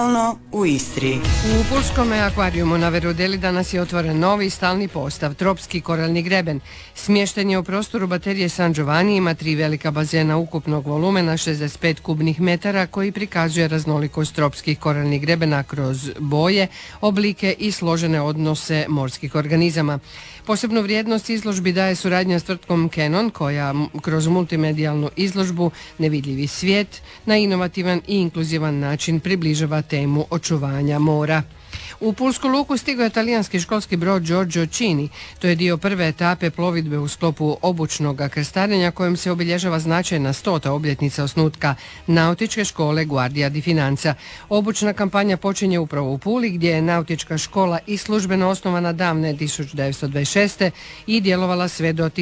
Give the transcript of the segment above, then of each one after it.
u Istri. U Pulskom akvarijumu na Verudeli danas je otvoren novi stalni postav, tropski koralni greben. Smješten je u prostoru baterije San Giovanni, ima 3 velika bazena ukupnog volumena 65 kubnih metara koji prikazuje raznolikost tropskih koralnih grebena kroz boje, oblike i složene odnose morskih organizama. Posebnu vrijednost izložbi daje suradnja s tvrtkom Canon koja kroz multimedijalnu izložbu Nevidljivi svijet na inovativan i inkluzivan način približava temu očuvanja mora. U Pulsku luku stigao je talijanski školski brod Giorgio Cini. To je dio prve etape plovidbe u sklopu obučnog krstarenja kojom se obilježava značajna 100. obljetnica osnutka nautičke škole Guardia di Finanza. Obučna kampanja počinje upravo u Puli gdje je nautička škola i službeno osnovana davne 1926. i djelovala sve do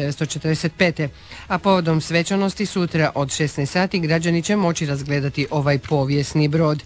1945. A povodom svečanosti sutra od 16 sati građani će moći razgledati ovaj povijesni brod.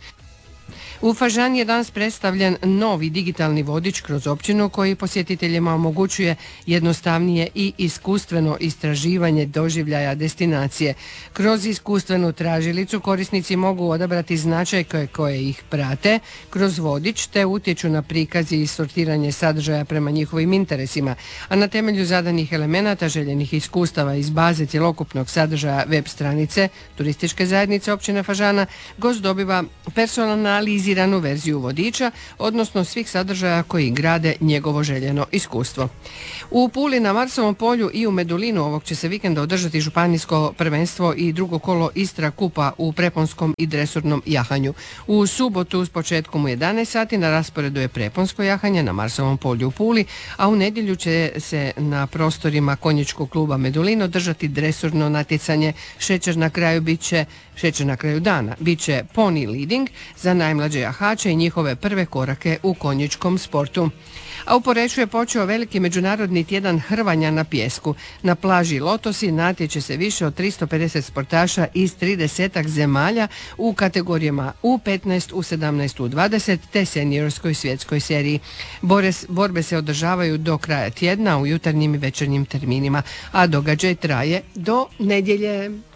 U Fažani je danas predstavljen novi digitalni vodič kroz općinu koji posjetiteljima omogućuje jednostavnije i iskustveno istraživanje doživljaja destinacije. Kroz iskustvenu tražilicu korisnici mogu odabrati značajke koje ih prate kroz vodič te utječu na prikazi i sortiranje sadržaja prema njihovim interesima, a na temelju zadanih elemenata željenih iskustava iz baze cjelokupnog sadržaja web stranice Turističke zajednice općine Fažana gost dobiva personaliziranu verziju vodiča, odnosno svih sadržaja koji grade njegovo željeno iskustvo. U Puli na Marsovom polju i u Medulinu ovog će se vikenda održati županijsko prvenstvo i drugo kolo Istra kupa u preponskom i dresurnom jahanju. U subotu s početkom u 11 sati na rasporedu je preponsko jahanje na Marsovom polju u Puli, a u nedjelju će se na prostorima konjičkog kluba Medulin održati dresurno natjecanje. Šećer na kraju dana biće pony leading za najmlađe jahače i njihove prve korake u konjičkom sportu. A u Poreču je počeo veliki međunarodni tjedan hrvanja na pijesku. Na plaži Lotosi natječe se više od 350 sportaša iz 30 zemalja u kategorijama U15, U17, U20 te seniorskoj svjetskoj seriji. Borbe se održavaju do kraja tjedna u jutarnjim i večernjim terminima, a događaj traje do nedjelje.